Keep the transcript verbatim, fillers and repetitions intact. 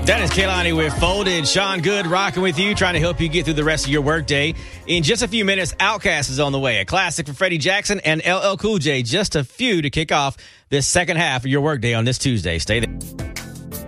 That is Kehlani with Folded. Sean Good rocking with you, trying to help you get through the rest of your workday. In just a few minutes, Outkast is on the way. A classic for Freddie Jackson and L L Cool J. Just a few to kick off this second half of your workday on this Tuesday. Stay there.